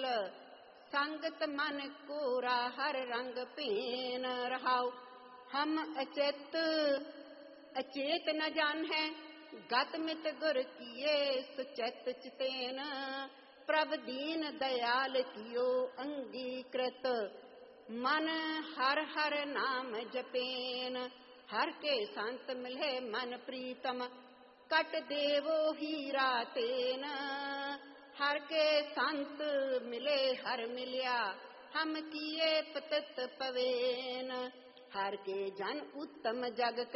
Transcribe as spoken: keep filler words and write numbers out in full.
संगत मन कोरा हर रंग पेन रहाओ। हम अचेत अचेत न जान है गत मित गुर किए सुचेत चितेन। प्रभ दीन दयाल कियो अंगीकृत मन हर हर नाम जपेन। हर के संत मिले मन प्रीतम कट देवो हीरा तेन। हर के संत मिले हर मिलिया हम किए पतित पवेन। हर के जन उत्तम जग